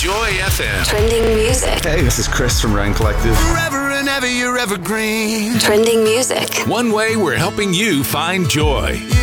Joy FM. Trending music. Hey, this is Chris from Ryan Collective. Forever and ever, you're evergreen. Trending music. One way we're helping you find joy.